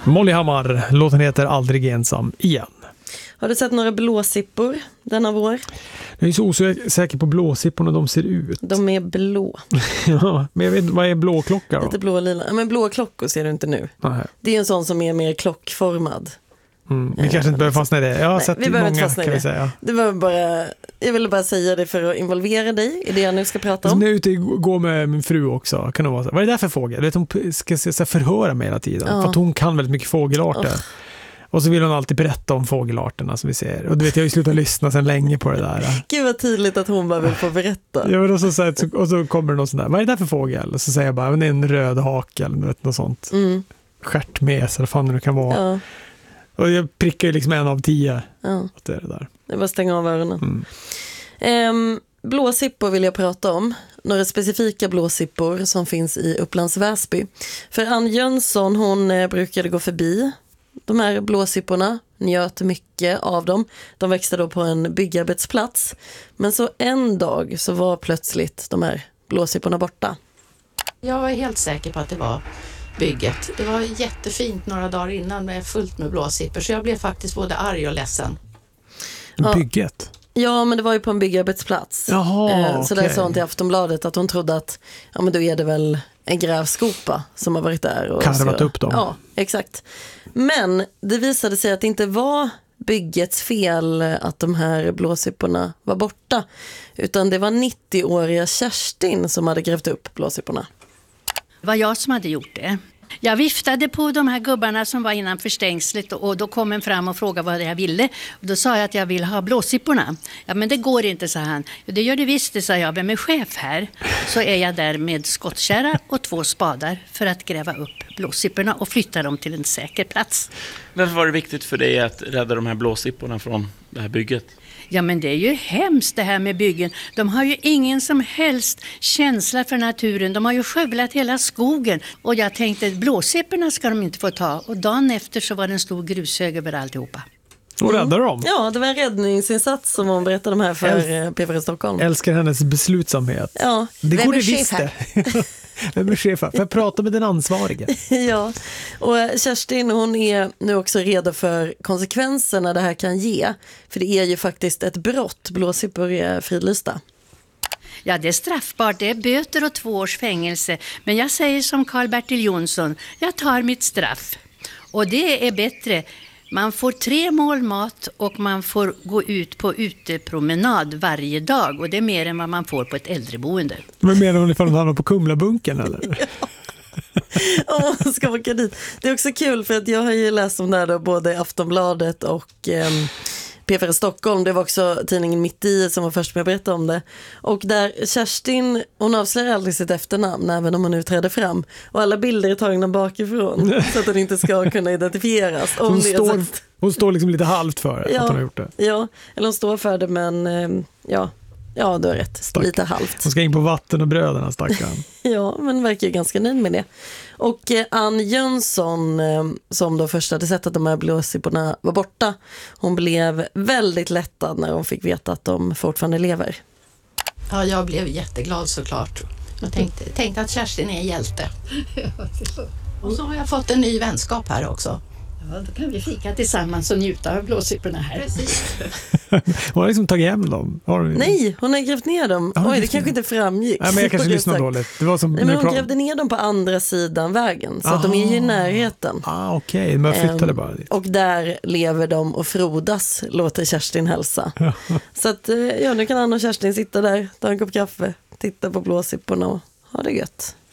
Molly Hammar, låten heter Aldrig ensam igen. Har du sett några blåsippor denna vår? Jag är så osäker på blåsipporna de ser ut. De är blå. Ja, men jag vet vad är blåklocka då? Lite blå lila. Ja, men blå klockor ser du inte nu. Nej. Det är en sån som är mer klockformad. Vi kanske inte behöver fastna i det. Jag har sett vi behöver många, inte fastna i kan det. vi säga. Det var bara, jag ville bara säga det för att involvera dig i det jag nu ska prata om. När jag är ute och går med min fru också, kan det vara så. Vad är det där för fågel? Vet, hon ska förhöra mig hela tiden. Ja. För att hon kan väldigt mycket fågelarter. Och så vill hon alltid berätta om fågelarterna som vi ser. Och du vet, jag har ju slutat lyssna sedan länge på det där. Gud vad tydligt att hon bara vill få berätta. Ja, men och så kommer det någon sån där. Vad är det där för fågel? Och så säger jag bara, det är en röd hake eller något sånt. Stjärtmes eller fan det kan vara. Ja. Och jag prickar ju liksom 1 av 10. Ja. Det är det där. Det var stänga av öronen. Blåsippor vill jag prata om. Några specifika blåsippor som finns i Upplands Väsby. För Ann Jönsson, hon brukade gå förbi de här blåsipporna, njöt mycket av dem. De växte då på en byggarbetsplats. Men så en dag så var plötsligt de här blåsipporna borta. Jag var helt säker på att det var bygget. Det var jättefint några dagar innan med fullt med blåsippor, så jag blev faktiskt både arg och ledsen. Bygget? Ja, men det var ju på en byggarbetsplats. Jaha, så där sa hon till Aftonbladet att hon trodde att ja, men då är det väl en grävskopa som har varit där. Och karvat upp dem. Ja, exakt. Men det visade sig att det inte var byggets fel att de här blåsipporna var borta. Utan det var 90-åriga Kerstin som hade grävt upp blåsipporna. Det var jag som hade gjort det. Jag viftade på de här gubbarna som var innanför stängslet och då kom en fram och frågade vad jag ville. Och då sa jag att jag vill ha blåsipporna. Ja, men det går inte, sa han. Det gör det visst, det, sa jag. Men med chef här så är jag där med skottkärra och 2 spadar för att gräva upp blåsipporna och flytta dem till en säker plats. Varför var det viktigt för dig att rädda de här blåsipporna från det här bygget? Ja, men det är ju hemskt det här med byggen. De har ju ingen som helst känsla för naturen. De har ju skövlat hela skogen. Och jag tänkte, blåsipporna ska de inte få ta. Och dagen efter så var det en stor grushög över alltihopa. Och räddade dem? Ja, det var en räddningsinsats som hon berättade om här för PFR Stockholm. Älskar hennes beslutsamhet. Ja. Det går det visst det. Vem är chef här? Får jag prata med den ansvarige? Ja, och Kerstin, hon är nu också redo för konsekvenserna det här kan ge. För det är ju faktiskt ett brott. Blåsippor är fridlysta. Ja, det är straffbart. Det är böter och 2 års fängelse. Men jag säger som Karl-Bertil Jonsson, jag tar mitt straff. Och det är bättre. Man får 3 mål mat och man får gå ut på utepromenad varje dag. Och det är mer än vad man får på ett äldreboende. Men menar hon ifall hon hamnar på Kumlabunken eller? Om man ska åka dit. Det är också kul för att jag har ju läst om det här då, både i Aftonbladet och PFR Stockholm. Det var också tidningen Mitt i som var först med att berätta om det. Och där Kerstin, hon avslöjar aldrig sitt efternamn även om hon nu träder fram. Och alla bilder är tagna bakifrån så att hon inte ska kunna identifieras. Hon står liksom lite halvt för att hon har gjort det. Ja, eller hon står för det men ja, du har rätt. Lite halvt. Hon ska in på vatten och bröderna, stackarn. Ja, men verkar ju ganska nöjd med det. Och Ann Jönsson, som då först hade sett att de här blåsipporna var borta, hon blev väldigt lättad när hon fick veta att de fortfarande lever. Ja, jag blev jätteglad såklart. Jag tänkte att Kerstin är en hjälte. Och så har jag fått en ny vänskap här också. Ja, då kan vi fika tillsammans och njuta av blåsipporna här. Precis. Hon har liksom tagit hem dem. Nej, hon har grävt ner dem. Oj, det kanske inte framgick. Nej, men jag kanske lyssnade dåligt. Det var som nej, men hon grävde ner dem på andra sidan vägen. Så att de är ju i närheten. Okej. Men jag flyttade bara dit. Och där lever de och frodas, låter Kerstin hälsa. Så att nu kan Ann och Kerstin sitta där, ta en kopp kaffe, titta på blåsipporna och ha det gött.